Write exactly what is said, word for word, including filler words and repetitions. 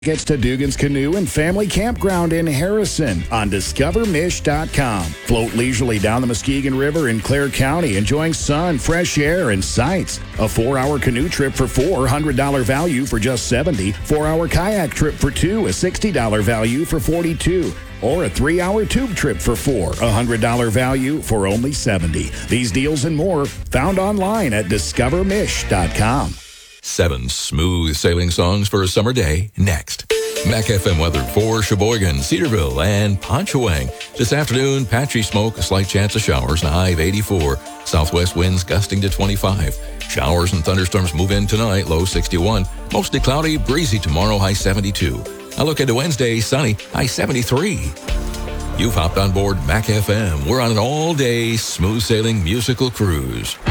Tickets to Dugan's Canoe and Family Campground in Harrison on discover mish dot com. Float leisurely down the Muskegon River in Clare County, enjoying sun, fresh air, and sights. A four-hour canoe trip for four, one hundred dollars value for just seventy dollars. Four-hour kayak trip for two, a sixty dollars value for forty-two dollars. Or a three-hour tube trip for four, one hundred dollars value for only seventy dollars. These deals and more found online at discover mish dot com. Seven smooth sailing songs for a summer day next. Mac F M weather for Sheboygan, Cedarville, and Ponchawang. This afternoon, patchy smoke, a slight chance of showers, and a high of eighty-four. Southwest winds gusting to twenty-five. Showers and thunderstorms move in tonight, low sixty-one. Mostly cloudy, breezy tomorrow, high seventy-two. I look into Wednesday, sunny, high seventy-three. You've hopped on board Mac F M. We're on an all-day smooth sailing musical cruise.